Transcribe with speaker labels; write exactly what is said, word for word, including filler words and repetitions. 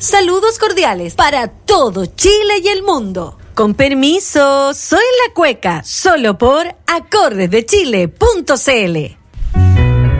Speaker 1: Saludos cordiales para todo Chile y el mundo. Con permiso, soy la Cueca, solo por acordes de chile punto c l.